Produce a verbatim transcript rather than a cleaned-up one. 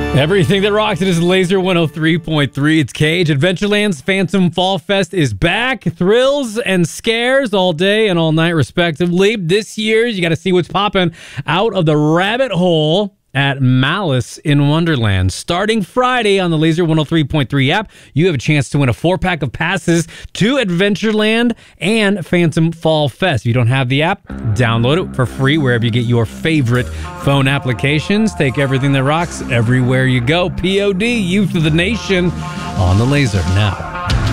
Everything that rocks, it is Laser one oh three point three. It's Cage. Adventureland's Phantom Fall Fest is back. Thrills and scares all day and all night, respectively. This year, you got to see what's popping out of the rabbit hole at Malice in Wonderland. Starting Friday on the Laser one oh three point three app, you have a chance to win a four-pack of passes to Adventureland and Phantom Fall Fest. If you don't have the app, download it for free wherever you get your favorite phone applications. Take everything that rocks everywhere you go. P O D, Youth of the Nation on the Laser now.